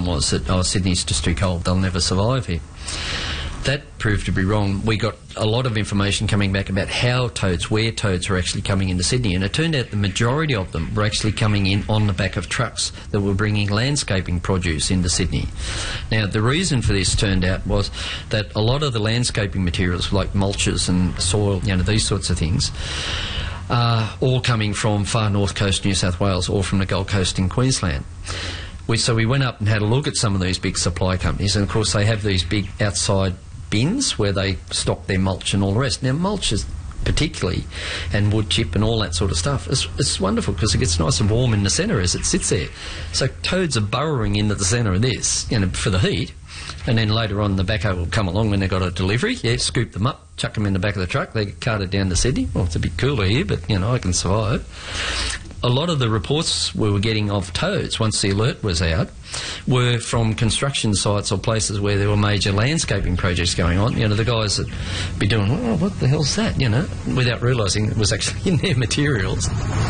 them was that, Sydney's just too cold, they'll never survive here. That proved to be wrong. We got a lot of information coming back about where toads were actually coming into Sydney, and it turned out the majority of them were actually coming in on the back of trucks that were bringing landscaping produce into Sydney. Now, the reason for this turned out was that a lot of the landscaping materials, like mulches and soil, these sorts of things, all coming from far north coast New South Wales or from the Gold Coast in Queensland. So we went up and had a look at some of these big supply companies, and of course they have these big outside bins where they stock their mulch and all the rest. Now, mulch is particularly, and wood chip and all that sort of stuff, it's wonderful because it gets nice and warm in the centre as it sits there. So toads are burrowing into the centre of this, for the heat, and then later on the backhoe will come along when they've got a delivery, scoop them up, chuck them in the back of the truck, they get carted down to Sydney. Well, it's a bit cooler here, but, I can survive. A lot of the reports we were getting of toads, once the alert was out, were from construction sites or places where there were major landscaping projects going on. The guys that be doing, what the hell's that, without realising it was actually in their materials.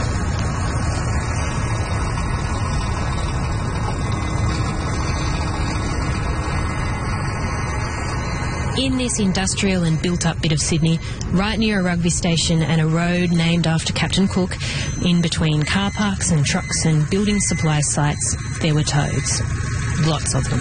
In this industrial and built-up bit of Sydney, right near a rugby station and a road named after Captain Cook, in between car parks and trucks and building supply sites, there were toads. Lots of them.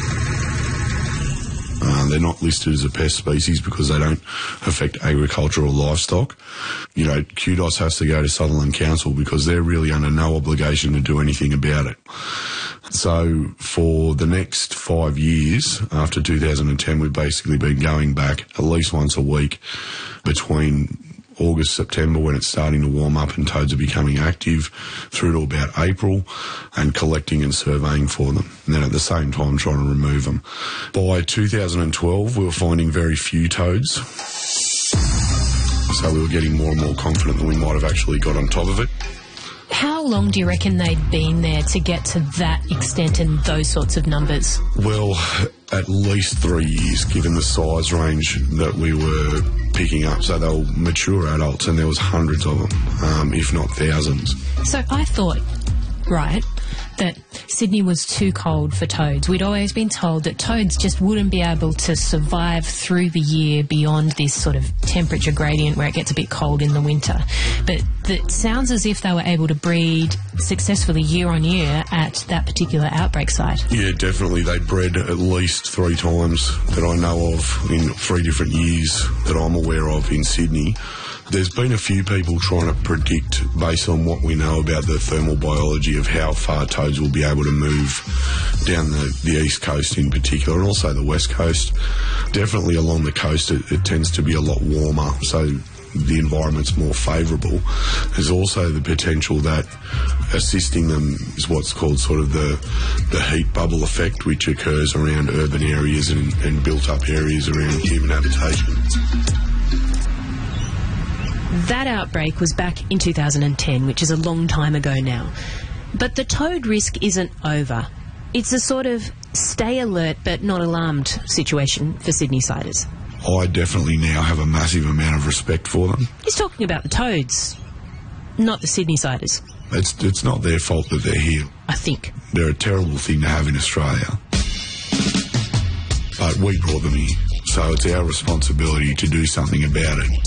They're not listed as a pest species because they don't affect agricultural livestock. QDOS has to go to Sutherland Council because they're really under no obligation to do anything about it. So for the next 5 years, after 2010, we've basically been going back at least once a week between August, September, when it's starting to warm up and toads are becoming active, through to about April, and collecting and surveying for them. And then at the same time trying to remove them. By 2012, we were finding very few toads. So we were getting more and more confident that we might have actually got on top of it. How long do you reckon they'd been there to get to that extent and those sorts of numbers? Well, at least 3 years, given the size range that we were picking up. So they were mature adults, and there was hundreds of them, if not thousands. So I thought, right, that Sydney was too cold for toads. We'd always been told that toads just wouldn't be able to survive through the year beyond this sort of temperature gradient where it gets a bit cold in the winter. But it sounds as if they were able to breed successfully year on year at that particular outbreak site. Yeah, definitely. They bred at least 3 times that I know of in 3 different years that I'm aware of in Sydney. There's been a few people trying to predict, based on what we know about the thermal biology, of how far toads will be able to move down the east coast in particular, and also the west coast. Definitely along the coast it tends to be a lot warmer, so the environment's more favourable. There's also the potential that assisting them is what's called sort of the heat bubble effect, which occurs around urban areas and built-up areas around human habitation. That outbreak was back in 2010, which is a long time ago now. But the toad risk isn't over. It's a sort of stay alert but not alarmed situation for Sydney-siders. I definitely now have a massive amount of respect for them. He's talking about the toads, not the Sydney-siders. It's not their fault that they're here. I think. They're a terrible thing to have in Australia. But we brought them here, so it's our responsibility to do something about it.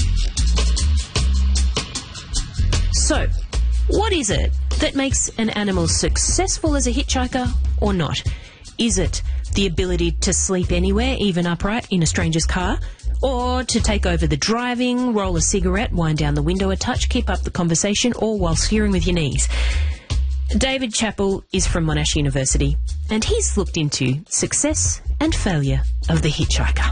So, what is it that makes an animal successful as a hitchhiker or not? Is it the ability to sleep anywhere, even upright, in a stranger's car? Or to take over the driving, roll a cigarette, wind down the window a touch, keep up the conversation, all while steering with your knees? David Chappell is from Monash University, and he's looked into success and failure of the hitchhiker.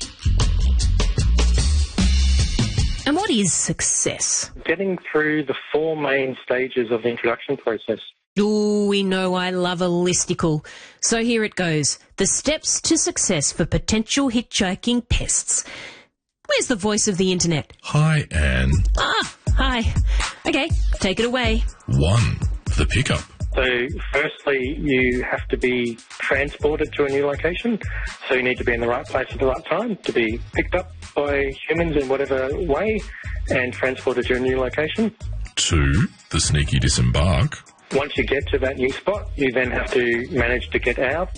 And what is success? Getting through the 4 main stages of the introduction process. Ooh, we know I love a listicle. So here it goes. The steps to success for potential hitchhiking pests. Where's the voice of the internet? Hi, Anne. Ah, hi. Okay, take it away. 1. The pickup. So firstly, you have to be transported to a new location. So you need to be in the right place at the right time to be picked up by humans in whatever way and transported to a new location. 2. The sneaky disembark. Once you get to that new spot, you then have to manage to get out